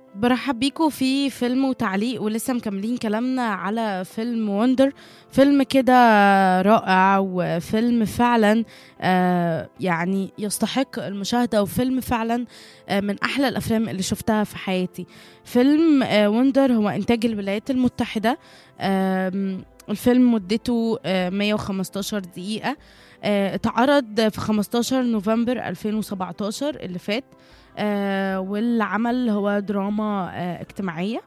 برحب بيكم في فيلم وتعليق، ولسه مكملين كلامنا على فيلم وندر. فيلم كده رائع، وفيلم فعلا يعني يستحق المشاهدة، وفيلم فعلا من أحلى الأفلام اللي شفتها في حياتي. فيلم وندر هو إنتاج الولايات المتحدة. الفيلم مدته 115 دقيقة. اتعرض في 15 نوفمبر 2017 اللي فات. والعمل هو دراما اجتماعية.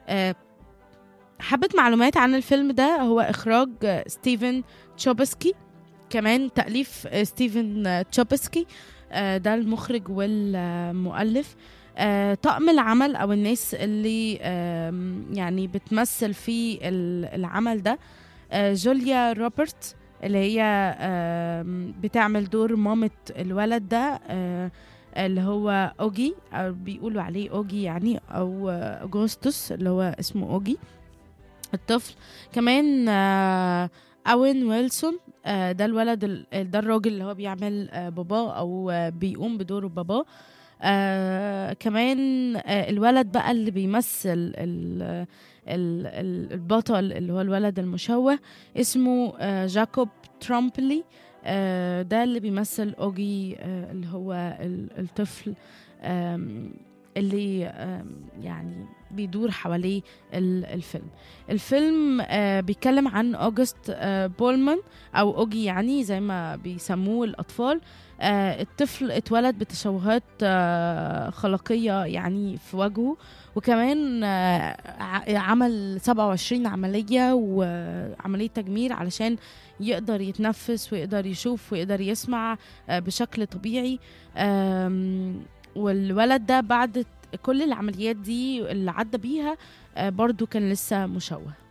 حبة معلومات عن الفيلم ده: هو إخراج ستيفن تشوبسكي، كمان تأليف ستيفن تشوبسكي، ده المخرج والمؤلف. طاقم العمل أو الناس اللي يعني بتمثل في العمل ده: جوليا روبرت اللي هي بتعمل دور مامة الولد ده، اللي هو أوجي، أو بيقولوا عليه أوجي يعني، أو أغسطس اللي هو اسمه أوجي الطفل. كمان أوين ويلسون، ده الولد ده الراجل اللي هو بيعمل باباه أو بيقوم بدور باباه. كمان الولد بقى اللي بيمثل البطل اللي هو الولد المشوه اسمه جاكوب ترامبلي. ده اللي بيمثل أوجي، اللي هو الطفل اللي يعني بيدور حواليه الفيلم. الفيلم بيتكلم عن أوغست بولمان أو أوجي، يعني زي ما بيسموه الأطفال. الطفل اتولد بتشوهات خلقية يعني في وجهه، وكمان عمل 27 عملية وعملية تجميل علشان يقدر يتنفس ويقدر يشوف ويقدر يسمع بشكل طبيعي. والولد ده بعد كل العمليات دي اللي عدى بيها برضو كان لسه مشوه.